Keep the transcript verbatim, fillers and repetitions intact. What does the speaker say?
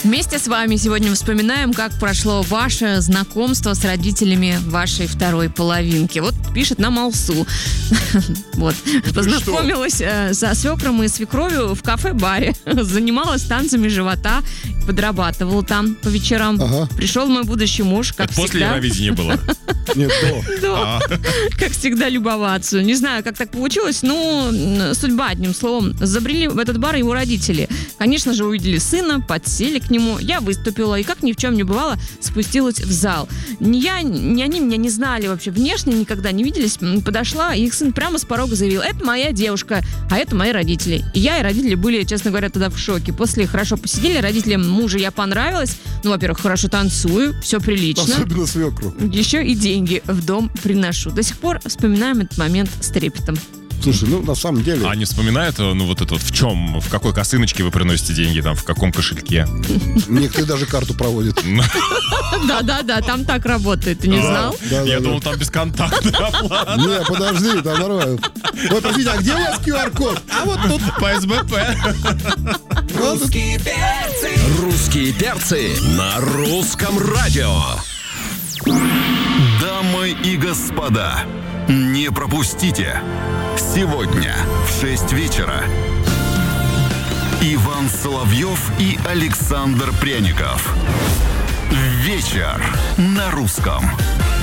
Вместе с вами сегодня вспоминаем, как прошло ваше знакомство с родителями вашей второй половинки. Вот пишет нам Алсу. Вот. Познакомилась со свекром и свекровью в кафе-баре. Занималась танцами живота, подрабатывала там по вечерам. Ага. Пришел мой будущий муж, как всегда. После Евровидения было? Нет, до. До. Как всегда, любоваться. Не знаю, как так получилось, но судьба, одним словом. Забрели в этот бар его родители. Конечно же, увидели сына, подсели к нему. Я выступила и, как ни в чем не бывало, спустилась в зал. Ни я, ни они меня не знали вообще внешне, никогда не виделись. Подошла, и их сын прямо с порога заявил: это моя девушка, а это мои родители. И я, и родители были, честно говоря, тогда в шоке. После хорошо посидели, родителям мужа я понравилась. Ну, во-первых, хорошо танцую, все прилично. Особенно свекру. Еще и деньги в дом приношу. До сих пор вспоминаем этот момент с трепетом. Слушай, ну на самом деле... А они вспоминают, ну вот это вот, в чем, в какой косыночке вы приносите деньги, там, в каком кошельке? Некоторые даже карту проводят. Да-да-да, там так работает, ты не знал? Я думал, там бесконтактная оплата. Не, подожди, там нормально. Вот, простите, а где у вас ку ар-код? А вот тут по эс бэ пэ. Русские перцы. Русские перцы на русском радио. Дамы и господа, не пропустите. Сегодня в шесть вечера Иван Соловьев и Александр Пряников. Вечер на русском.